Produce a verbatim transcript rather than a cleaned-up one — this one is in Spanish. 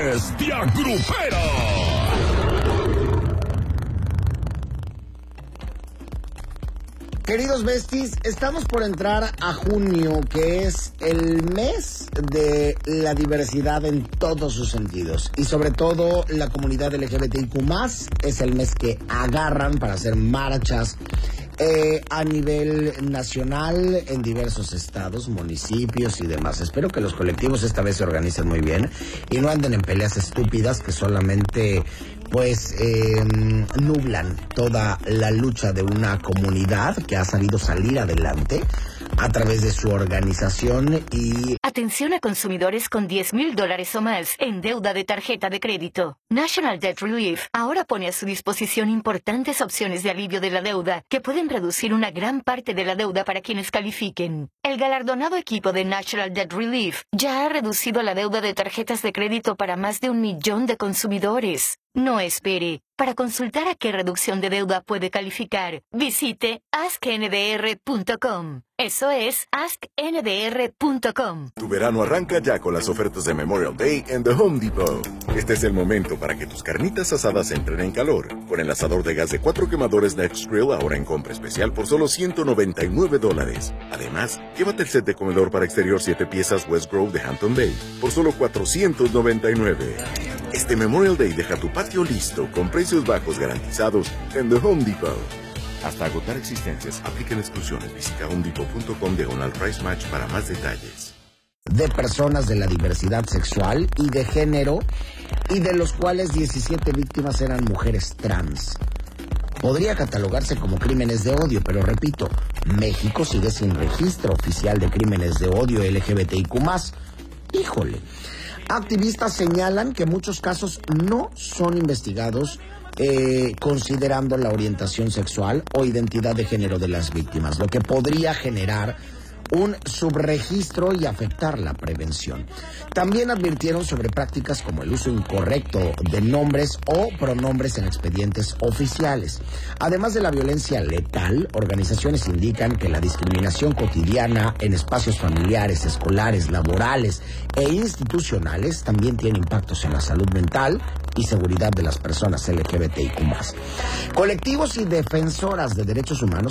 Bestia Grupera. Queridos besties, estamos por entrar a junio, que es el mes de la diversidad en todos sus sentidos. Y sobre todo, la comunidad L G B T I Q más, es el mes que agarran para hacer marchas eh, a nivel nacional en diversos estados, municipios y demás. Espero que los colectivos esta vez se organicen muy bien y no anden en peleas estúpidas que solamente pues eh, nublan toda la lucha de una comunidad que ha sabido salir adelante a través de su organización. Y atención a consumidores con diez mil dólares o más en deuda de tarjeta de crédito. National Debt Relief ahora pone a su disposición importantes opciones de alivio de la deuda que pueden reducir una gran parte de la deuda para quienes califiquen. El galardonado equipo de National Debt Relief ya ha reducido la deuda de tarjetas de crédito para más de un millón de consumidores. No espere. Para consultar a qué reducción de deuda puede calificar, visite ask n d r punto com. Eso es ask n d r punto com. Tu verano arranca ya con las ofertas de Memorial Day en The Home Depot. Este es el momento para que tus carnitas asadas entren en calor. Con el asador de gas de cuatro quemadores Next Grill ahora en compra especial por solo ciento noventa y nueve dólares. Además, llévate el set de comedor para exterior siete piezas West Grove de Hampton Bay por solo cuatrocientos noventa y nueve. Este Memorial Day deja tu patio listo con precios bajos garantizados en The Home Depot. Hasta agotar existencias, apliquen exclusiones. Visita homedepot punto com diagonal price match para más detalles. De personas de la diversidad sexual y de género, y de los cuales diecisiete víctimas eran mujeres trans. Podría catalogarse como crímenes de odio, pero repito, México sigue sin registro oficial de crímenes de odio L G B T I Q más. Híjole. Activistas señalan que muchos casos no son investigados eh, considerando la orientación sexual o identidad de género de las víctimas, lo que podría generar un subregistro y afectar la prevención. También advirtieron sobre prácticas como el uso incorrecto de nombres o pronombres en expedientes oficiales. Además de la violencia letal, organizaciones indican que la discriminación cotidiana en espacios familiares, escolares, laborales e institucionales también tiene impactos en la salud mental y seguridad de las personas L G B T I Q más. Colectivos y defensoras de derechos humanos